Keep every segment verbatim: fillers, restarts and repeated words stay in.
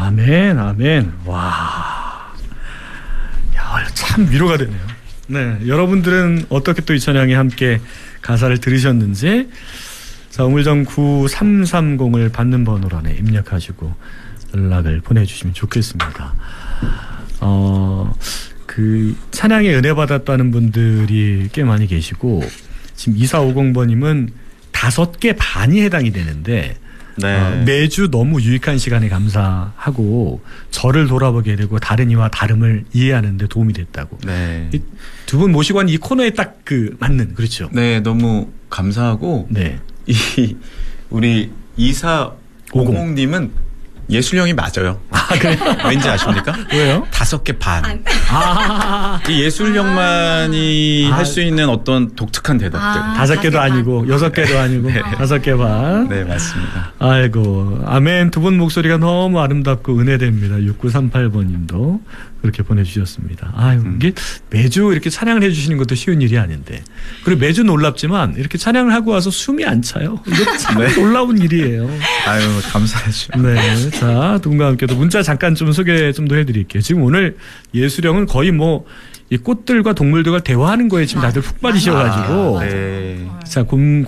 아멘, 아멘. 와, 야, 참 위로가 되네요. 네, 여러분들은 어떻게 또 이 찬양에 함께 가사를 들으셨는지 자, 우물정 구삼삼공을 받는 번호로 안에 입력하시고 연락을 보내주시면 좋겠습니다. 어, 그 찬양에 은혜 받았다는 분들이 꽤 많이 계시고 지금 이사오공번님은 다섯 개 반이 해당이 되는데 네. 어, 매주 너무 유익한 시간에 감사하고 저를 돌아보게 되고 다른 이와 다름을 이해하는 데 도움이 됐다고. 네. 두 분 모시고 한 이 코너에 딱 그 맞는 그렇죠. 네, 너무 감사하고 네. 이 우리 이사오공님은 예술형이 맞아요. 아, 그래요? 왠지 아십니까? 왜요? 다섯 개 반. 아. 이 예술형만이 아. 할 수 있는 어떤 독특한 대답들. 아. 다섯 개도 아니고 여섯 개도 아니고 네. 다섯 개 반. 네, 맞습니다. 아이고, 아멘. 두 분 목소리가 너무 아름답고 은혜됩니다. 육구삼팔번님도 그렇게 보내주셨습니다. 아유, 음. 이게 매주 이렇게 찬양을 해주시는 것도 쉬운 일이 아닌데. 그리고 매주 놀랍지만 이렇게 찬양을 하고 와서 숨이 안 차요. 이거 참 네. 놀라운 일이에요. 아유, 감사하죠. 네. 자, 두 분과 함께도 문자 잠깐 좀 소개 좀 더 해드릴게요. 지금 오늘 예술형은 거의 뭐 이 꽃들과 동물들과 대화하는 거에 지금 다들 푹 빠지셔가지고. 아, 네. 자,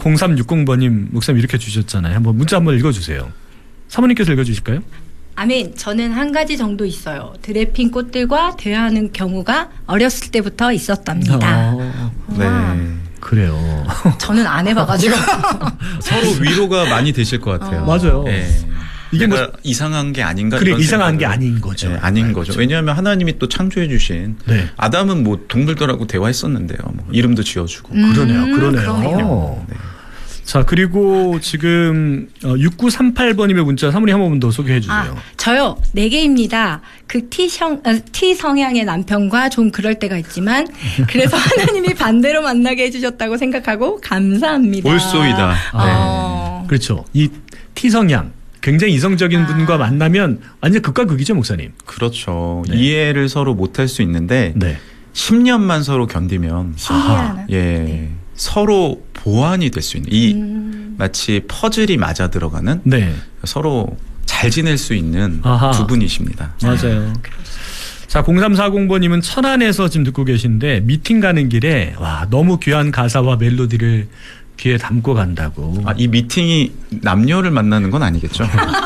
공삼육공번님 목사님 이렇게 주셨잖아요. 한번 문자 한번 읽어주세요. 사모님께서 읽어주실까요? 아멘. 저는 한 가지 정도 있어요. 드레핀 꽃들과 대화하는 경우가 어렸을 때부터 있었답니다. 어, 네. 그래요. 저는 안 해봐가지고. 서로 위로가 많이 되실 것 같아요. 어. 맞아요. 네. 이게 뭐 이상한 게 아닌가? 그래, 이상한 게 아닌 거죠. 네, 아닌 네, 거죠. 그렇죠. 왜냐하면 하나님이 또 창조해 주신 네. 아담은 뭐 동물들하고 대화했었는데요. 뭐 이름도 지어주고. 음, 그러네요. 그러네요. 그러네요. 네. 자, 그리고 지금 육구삼팔번님의 문자 사모님 한 번 더 소개해 주세요. 아, 저요. 네 개입니다. 그 T성, 어, T성향의 남편과 좀 그럴 때가 있지만 그래서 하나님이 반대로 만나게 해주셨다고 생각하고 감사합니다. 올소이다. 어. 네. 그렇죠. 이 T성향. 굉장히 이성적인 아. 분과 만나면 완전 극과 극이죠, 목사님. 그렇죠. 네. 이해를 서로 못할 수 있는데 네. 십 년만 서로 견디면 신기하나? 예, 네. 서로 보완이 될 수 있는 이 음. 마치 퍼즐이 맞아 들어가는 네. 서로 잘 지낼 수 있는 아하. 두 분이십니다. 맞아요. 자, 공삼사공번님은 천안에서 지금 듣고 계신데 미팅 가는 길에 와 너무 귀한 가사와 멜로디를 귀에 담고 간다고. 아, 이 미팅이 남녀를 만나는 건 아니겠죠?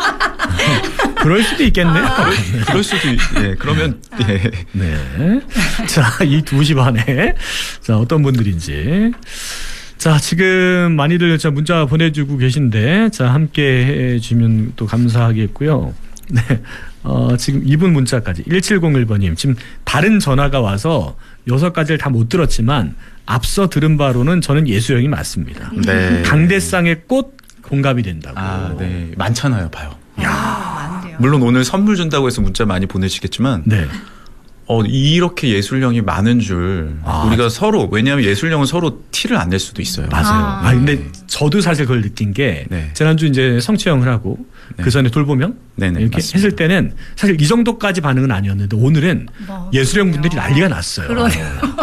그럴 수도 있겠네. 아, 그럴 수도 있, 예, 그러면, 예. 네. 자, 이 두 시 반에. 자, 어떤 분들인지. 자, 지금 많이들 자, 문자 보내주고 계신데, 자, 함께 해주면 또 감사하겠고요. 네. 어, 지금 이분 문자까지. 일칠공일번님. 지금 다른 전화가 와서 여섯 가지를 다 못 들었지만, 앞서 들은 바로는 저는 예수형이 맞습니다. 네. 강대상의 꽃 공감이 된다고. 아, 네. 많잖아요, 봐요. 야, 아, 물론 오늘 선물 준다고 해서 문자 많이 보내시겠지만, 네. 어, 이렇게 예술형이 많은 줄 아, 우리가 서로 왜냐하면 예술형은 서로 티를 안 낼 수도 있어요. 맞아요. 아, 아 근데 저도 사실 그걸 느낀 게 네. 지난주 이제 성취형을 하고 네. 그 전에 돌보명 네네, 이렇게 맞습니다. 했을 때는 사실 이 정도까지 반응은 아니었는데 오늘은 뭐, 예술형 분들이 난리가 났어요. 그러네요.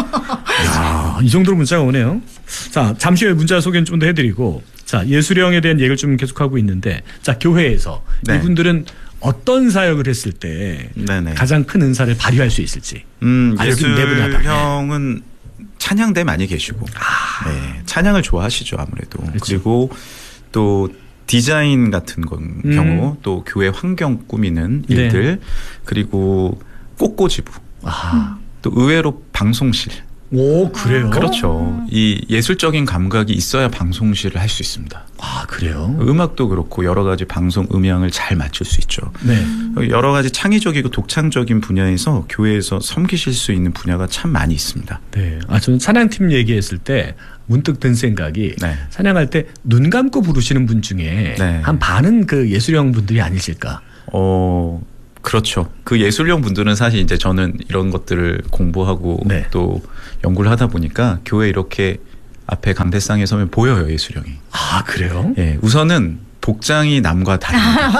야, 이 정도로 문자가 오네요. 자, 잠시 후에 문자 소개는 좀 더 해드리고 자, 예술형에 대한 얘기를 좀 계속하고 있는데 자, 교회에서 네. 이분들은 어떤 사역을 했을 때 네네. 가장 큰 은사를 발휘할 수 있을지. 음, 예술형은 찬양대 많이 계시고 아. 네, 찬양을 좋아하시죠 아무래도. 그렇죠. 그리고 또 디자인 같은 건 음. 경우 또 교회 환경 꾸미는 일들 네. 그리고 꽃꽂이부 아. 또 의외로 방송실. 오, 그래요? 그렇죠. 이 예술적인 감각이 있어야 방송실을 할 수 있습니다. 아, 그래요? 음악도 그렇고 여러 가지 방송 음향을 잘 맞출 수 있죠. 네. 여러 가지 창의적이고 독창적인 분야에서 교회에서 섬기실 수 있는 분야가 참 많이 있습니다. 네. 아, 저는 찬양팀 얘기했을 때 문득 든 생각이 네. 찬양할 때 눈 감고 부르시는 분 중에 네. 한 반은 그 예술형 분들이 아니실까? 어, 그렇죠. 그 예술형 분들은 사실 이제 저는 이런 것들을 공부하고 네. 또 연구를 하다 보니까 교회 이렇게 앞에 강대상에 서면 보여요, 예술형이. 아, 그래요? 예, 우선은 복장이 남과 다릅니다.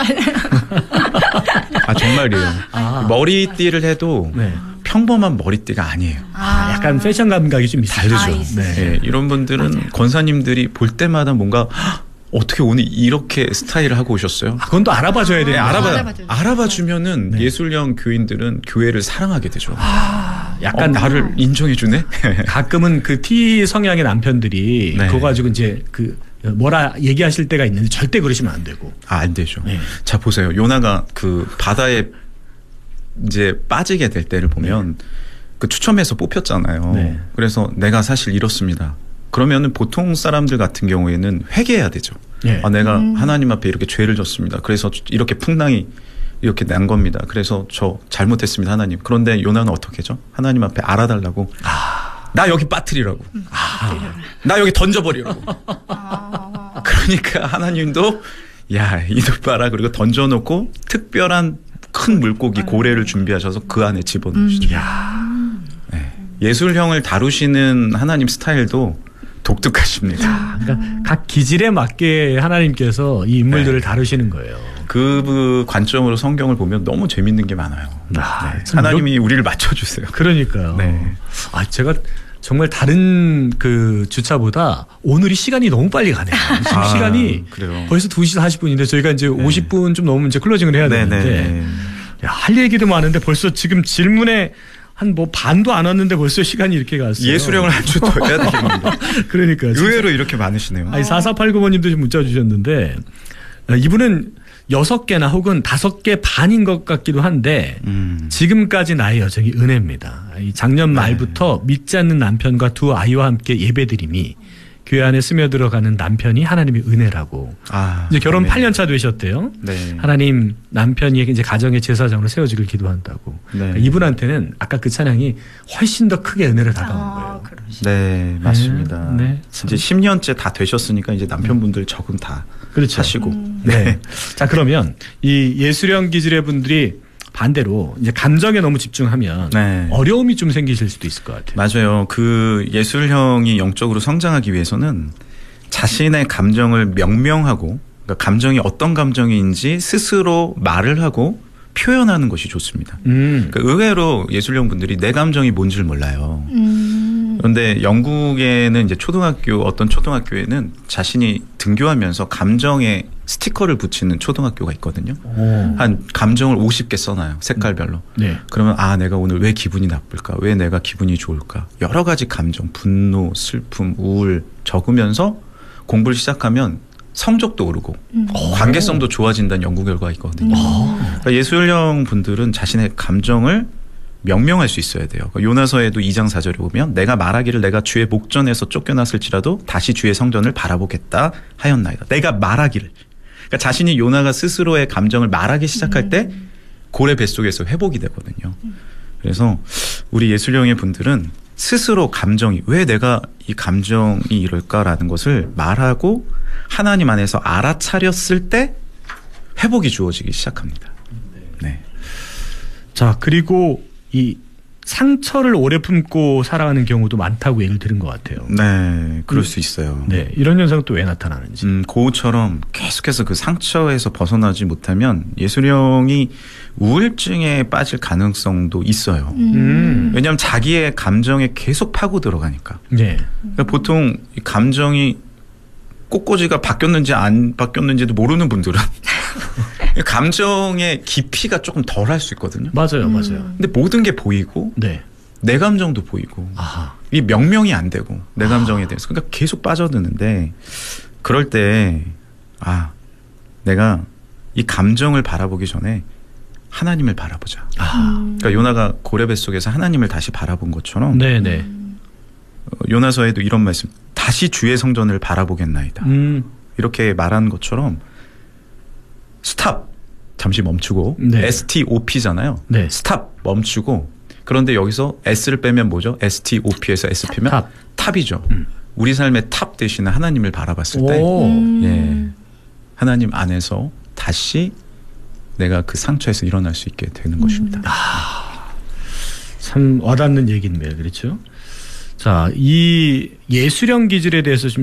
아, 정말이에요. 아. 머리띠를 해도 네. 평범한 머리띠가 아니에요. 아, 약간 패션 감각이 좀 있어요. 다르죠. 아, 네. 예, 이런 분들은 맞아요. 권사님들이 볼 때마다 뭔가 어떻게 오늘 이렇게 스타일을 하고 오셨어요? 아, 그건 또 알아봐줘야 되는 네, 거죠. 알아봐, 알아봐줘야죠. 알아봐주면은 네. 예술형 교인들은 교회를 사랑하게 되죠. 아, 약간 어, 나를 인정해주네? 가끔은 그 T 성향의 남편들이 네. 그거 가지고 이제 그 뭐라 얘기하실 때가 있는데 절대 그러시면 안 되고. 아, 안 되죠. 네. 자, 보세요. 요나가 그 바다에 이제 빠지게 될 때를 보면 네. 그 추첨해서 뽑혔잖아요. 네. 그래서 내가 사실 이렇습니다. 그러면은 보통 사람들 같은 경우에는 회개해야 되죠. 네. 아, 내가 음. 하나님 앞에 이렇게 죄를 졌습니다. 그래서 이렇게 풍랑이 이렇게 난 겁니다. 그래서 저 잘못했습니다, 하나님. 그런데 요나는 어떻게 하죠? 하나님 앞에 알아달라고. 아. 나 여기 빠뜨리라고. 아. 나 여기 던져버리라고. 아. 그러니까 하나님도 야, 이놈 봐라. 그리고 던져놓고 특별한 큰 물고기 고래를 준비하셔서 그 안에 집어넣으시죠. 음. 네. 예술형을 다루시는 하나님 스타일도 독특하십니다. 그러니까 각 기질에 맞게 하나님께서 이 인물들을 네. 다루시는 거예요. 그 관점으로 성경을 보면 너무 재밌는 게 많아요. 아, 네. 하나님이 이런... 우리를 맞춰주세요. 그러니까요. 네. 아, 제가 정말 다른 그 주차보다 오늘이 시간이 너무 빨리 가네요. 지금 아, 시간이 그래요. 벌써 두 시 사십 분인데 저희가 이제 네. 오십 분 좀 넘으면 이제 클로징을 해야 되는데 네. 야, 할 얘기도 많은데 벌써 지금 질문에 한 뭐 반도 안 왔는데 벌써 시간이 이렇게 갔어요. 예술형을 한 주 더 해야 되겠는데. 그러니까요. 의외로 이렇게 많으시네요. 아니, 사사팔구 번님도 지금 문자 주셨는데 이분은 여섯 개나 혹은 다섯 개 반인 것 같기도 한데 음. 지금까지 나의 여정이 은혜입니다. 작년 말부터 네. 믿지 않는 남편과 두 아이와 함께 예배드림이 교회 안에 스며들어가는 남편이 하나님의 은혜라고. 아, 이제 결혼 네. 팔 년 차 되셨대요. 네. 하나님 남편이 이제 가정의 제사장으로 세워지길 기도한다고. 네. 그러니까 이분한테는 아까 그 찬양이 훨씬 더 크게 은혜를 다가온 아, 거예요. 네, 맞습니다. 네. 네. 이제 십 년째 다 되셨으니까 이제 남편분들 적응 다 그렇죠. 하시고. 음. 네. 자, 그러면 이 예술형 기질의 분들이 반대로 이제 감정에 너무 집중하면 네. 어려움이 좀 생기실 수도 있을 것 같아요. 맞아요. 그 예술형이 영적으로 성장하기 위해서는 자신의 감정을 명명하고 그러니까 감정이 어떤 감정인지 스스로 말을 하고 표현하는 것이 좋습니다. 음. 그러니까 의외로 예술형 분들이 내 감정이 뭔지를 몰라요. 음. 그런데 영국에는 이제 초등학교 어떤 초등학교에는 자신이 등교하면서 감정에 스티커를 붙이는 초등학교가 있거든요. 오. 한 감정을 오십 개 써놔요. 색깔별로. 네. 그러면 아 내가 오늘 왜 기분이 나쁠까? 왜 내가 기분이 좋을까? 여러 가지 감정, 분노, 슬픔, 우울 적으면서 공부를 시작하면 성적도 오르고 음. 관계성도 좋아진다는 연구 결과가 있거든요. 음. 그러니까 예술형 분들은 자신의 감정을 명명할 수 있어야 돼요. 요나서에도 이 장 사 절에 보면 내가 말하기를 내가 주의 목전에서 쫓겨났을지라도 다시 주의 성전을 바라보겠다 하였나이다. 내가 말하기를. 그러니까 자신이 요나가 스스로의 감정을 말하기 시작할 때 고래 뱃속에서 회복이 되거든요. 그래서 우리 예술형의 분들은 스스로 감정이 왜 내가 이 감정이 이럴까라는 것을 말하고 하나님 안에서 알아차렸을 때 회복이 주어지기 시작합니다. 네. 자, 그리고 이 상처를 오래 품고 살아가는 경우도 많다고 얘기를 들은 것 같아요. 네, 그럴 음. 수 있어요. 네, 이런 현상은 또 왜 나타나는지. 음, 고우처럼 계속해서 그 상처에서 벗어나지 못하면 예술형이 우울증에 빠질 가능성도 있어요. 음. 왜냐하면 자기의 감정에 계속 파고 들어가니까. 네. 그러니까 보통 감정이 꽃꽂이가 바뀌었는지 안 바뀌었는지도 모르는 분들은 감정의 깊이가 조금 덜 할 수 있거든요. 맞아요, 맞아요. 근데 모든 게 보이고, 네. 내 감정도 보이고, 아하. 이 명명이 안 되고, 내 감정에 대해서. 그러니까 계속 빠져드는데, 그럴 때, 아, 내가 이 감정을 바라보기 전에 하나님을 바라보자. 아하. 그러니까 요나가 고래 뱃속에서 하나님을 다시 바라본 것처럼, 네네. 요나서에도 이런 말씀, 다시 주의 성전을 바라보겠나이다. 음. 이렇게 말한 것처럼, 스탑 잠시 멈추고 네. 에스티오피잖아요. 네. 스탑 멈추고 그런데 여기서 S를 빼면 뭐죠? 에스티오피에서 S 빼면 탑. 탑이죠. 음. 우리 삶의 탑 대신에 하나님을 바라봤을 때 음. 예, 하나님 안에서 다시 내가 그 상처에서 일어날 수 있게 되는 음. 것입니다. 아, 참 와닿는 얘기인데요. 그렇죠? 자, 이 예술형 기질에 대해서 좀